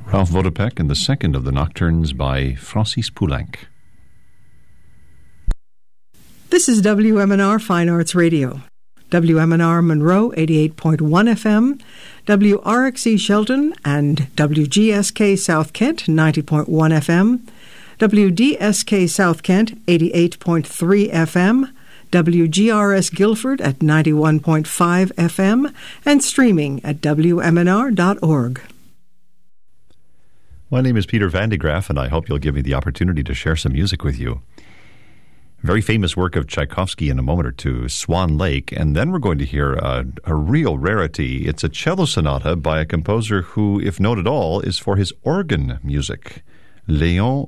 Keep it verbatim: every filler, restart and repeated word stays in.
Ralph Vodopek and the second of the nocturnes by Francis Poulenc. This is W M N R Fine Arts Radio. W M N R Monroe eighty-eight point one F M, W R X E Shelton and W G S K South Kent ninety point one F M, W D S K South Kent eighty-eight point three F M, W G R S Guilford at ninety-one point five F M, and streaming at W M N R dot org. My name is Peter Van de Graaff, and I hope you'll give me the opportunity to share some music with you. Very famous work of Tchaikovsky in a moment or two, Swan Lake, and then we're going to hear a, a real rarity. It's a cello sonata by a composer who, if known at all, is for his organ music, Léon